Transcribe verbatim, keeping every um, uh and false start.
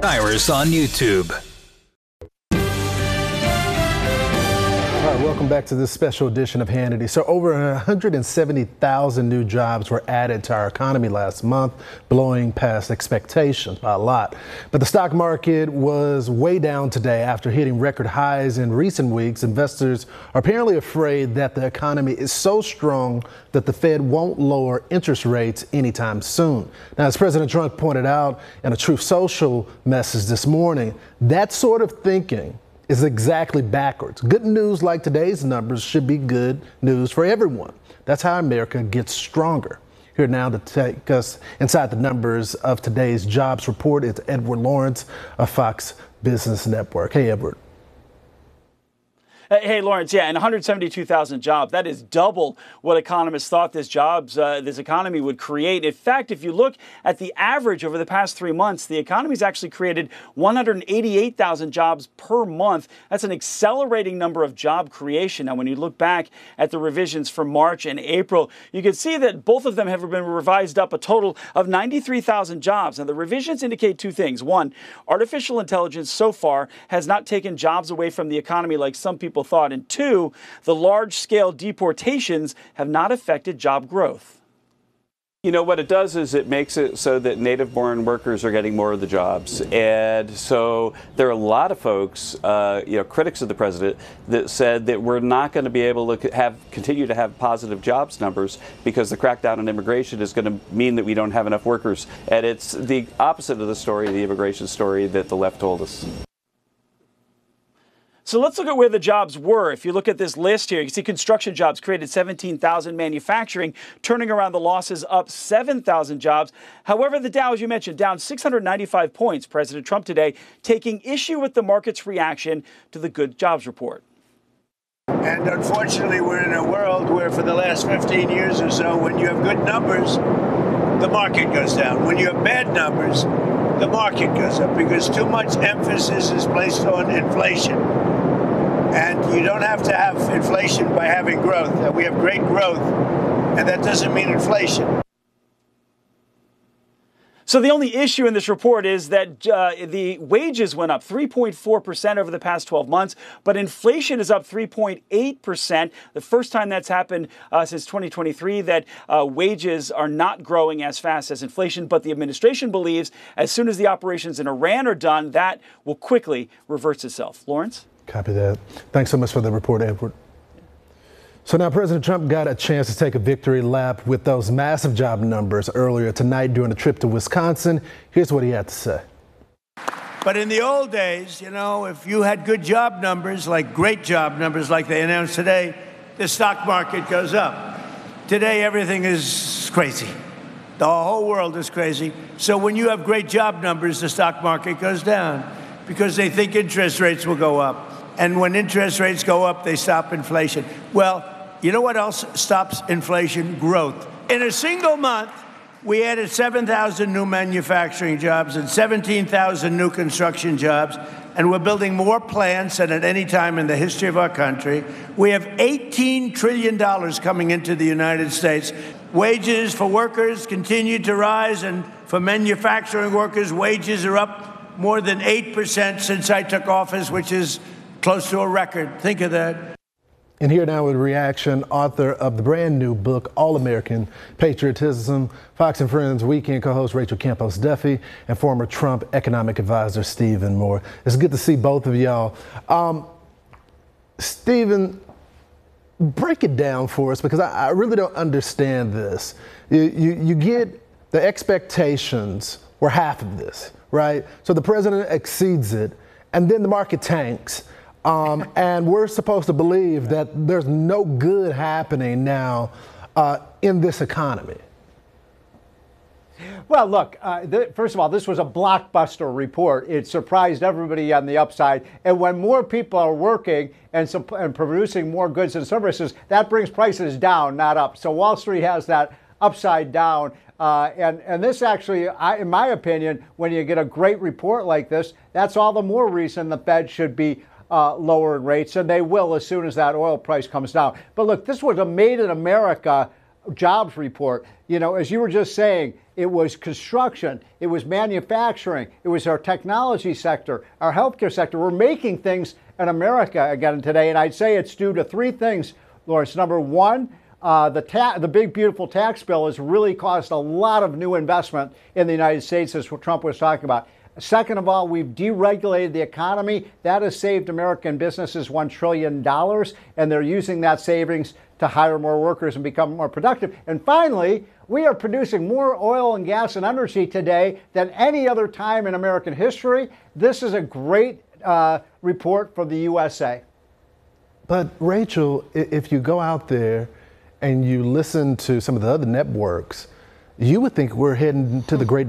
Iris on YouTube. All right, welcome back to this special edition of Hannity. So over one hundred seventy thousand new jobs were added to our economy last month, blowing past expectations by a lot. But the stock market was way down today after hitting record highs in recent weeks. Investors are apparently afraid that the economy is so strong that the Fed won't lower interest rates anytime soon. Now, as President Trump pointed out in a Truth Social message this morning, that sort of thinking is exactly backwards. Good news like today's numbers should be good news for everyone. That's how America gets stronger. Here now to take us inside the numbers of today's jobs report is Edward Lawrence of Fox Business Network. Hey, Edward. Hey, Lawrence, yeah, and one hundred seventy-two thousand jobs. That is double what economists thought this jobs, uh, this economy would create. In fact, if you look at the average over the past three months, the economy's actually created one hundred eighty-eight thousand jobs per month. That's an accelerating number of job creation. Now, when you look back at the revisions for March and April, you can see that both of them have been revised up a total of ninety-three thousand jobs. Now, the revisions indicate two things. One, artificial intelligence so far has not taken jobs away from the economy like some people thought. And two, the large-scale deportations have not affected job growth. You know, what it does is it makes it so that native-born workers are getting more of the jobs. And so there are a lot of folks, uh, you know, critics of the president, that said that we're not going to be able to have continue to have positive jobs numbers because the crackdown on immigration is going to mean that we don't have enough workers. And it's the opposite of the story, the immigration story that the left told us. So let's look at where the jobs were. If you look at this list here, you can see construction jobs created seventeen thousand, manufacturing turning around the losses up seven thousand jobs. However, the Dow, as you mentioned, down six hundred ninety-five points. President Trump today taking issue with the market's reaction to the good jobs report. And unfortunately, we're in a world where for the last fifteen years or so, when you have good numbers, the market goes down. When you have bad numbers, the market goes up because too much emphasis is placed on inflation. And you don't have to have inflation by having growth. We have great growth, and that doesn't mean inflation. So the only issue in this report is that uh, the wages went up three point four percent over the past twelve months, but inflation is up three point eight percent. The first time that's happened uh, since twenty twenty-three that uh, wages are not growing as fast as inflation. But the administration believes as soon as the operations in Iran are done, that will quickly reverse itself. Lawrence? Copy that. Thanks so much for the report, Edward. So now President Trump got a chance to take a victory lap with those massive job numbers earlier tonight during a trip to Wisconsin. Here's what he had to say. But in the old days, you know, if you had good job numbers, like great job numbers like they announced today, the stock market goes up. Today, everything is crazy. The whole world is crazy. So when you have great job numbers, the stock market goes down because they think interest rates will go up. And when interest rates go up, they stop inflation. Well, you know what else stops inflation? Growth. In a single month, we added seven thousand new manufacturing jobs and seventeen thousand new construction jobs, and we're building more plants than at any time in the history of our country. We have eighteen trillion dollars coming into the United States. Wages for workers continue to rise, and for manufacturing workers, wages are up more than eight percent since I took office, which is close to a record. Think of that. And here now with reaction, author of the brand new book, All American Patriotism, Fox and Friends weekend co-host Rachel Campos Duffy, and former Trump economic advisor Stephen Moore. It's good to see both of y'all. Um, Stephen, break it down for us because I, I really don't understand this. You, you, you get the expectations were half of this, right? So the president exceeds it, and then the market tanks. Um, and we're supposed to believe that there's no good happening now uh, in this economy. Well, look, uh, th- first of all, this was a blockbuster report. It surprised everybody on the upside. And when more people are working and, sup- and producing more goods and services, that brings prices down, not up. So Wall Street has that upside down. Uh, and, and this actually, I, in my opinion, when you get a great report like this, that's all the more reason the Fed should be Uh, lowering rates, and they will as soon as that oil price comes down. But look, this was a made in America jobs report. You know, as you were just saying, it was construction, it was manufacturing, it was our technology sector, our healthcare sector. We're making things in America again today, and I'd say it's due to three things, Lawrence. Number one, uh, the ta- the big beautiful tax bill has really caused a lot of new investment in the United States, as what Trump was talking about. Second of all, we've deregulated the economy. That has saved American businesses one trillion dollars, and they're using that savings to hire more workers and become more productive. And finally, we are producing more oil and gas and energy today than any other time in American history. This is a great uh, report for the U S A. But Rachel, if you go out there and you listen to some of the other networks, you would think we're heading to the Great